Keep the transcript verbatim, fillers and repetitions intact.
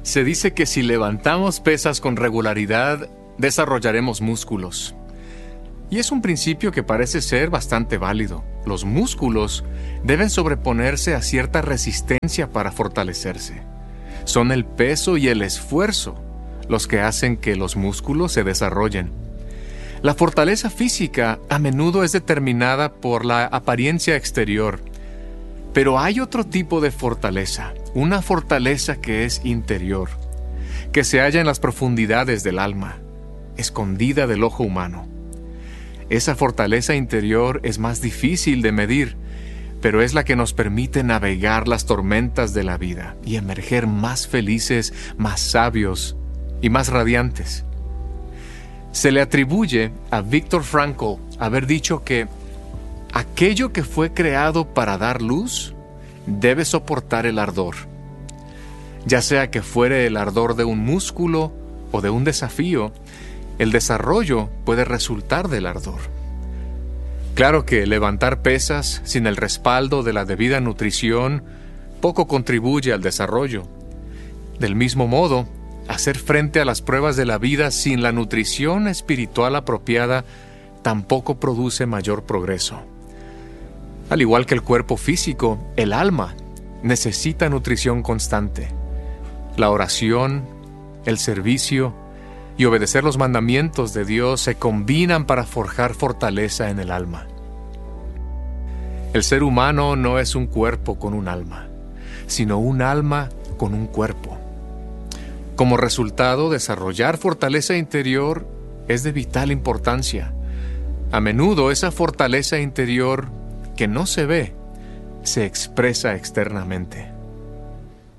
Se dice que si levantamos pesas con regularidad, desarrollaremos músculos. Y es un principio que parece ser bastante válido. Los músculos deben sobreponerse a cierta resistencia para fortalecerse. Son el peso y el esfuerzo los que hacen que los músculos se desarrollen. La fortaleza física a menudo es determinada por la apariencia exterior. Pero hay otro tipo de fortaleza, una fortaleza que es interior, que se halla en las profundidades del alma, escondida del ojo humano. Esa fortaleza interior es más difícil de medir, pero es la que nos permite navegar las tormentas de la vida y emerger más felices, más sabios y más radiantes. Se le atribuye a Viktor Frankl haber dicho que aquello que fue creado para dar luz debe soportar el ardor, ya sea que fuere el ardor de un músculo o de un desafío. El desarrollo puede resultar del ardor. Claro que levantar pesas sin el respaldo de la debida nutrición poco contribuye al desarrollo. Del mismo modo, hacer frente a las pruebas de la vida sin la nutrición espiritual apropiada tampoco produce mayor progreso. Al igual que el cuerpo físico, el alma necesita nutrición constante. La oración, el servicio y obedecer los mandamientos de Dios se combinan para forjar fortaleza en el alma. El ser humano no es un cuerpo con un alma, sino un alma con un cuerpo. Como resultado, desarrollar fortaleza interior es de vital importancia. A menudo esa fortaleza interior que no se ve, se expresa externamente.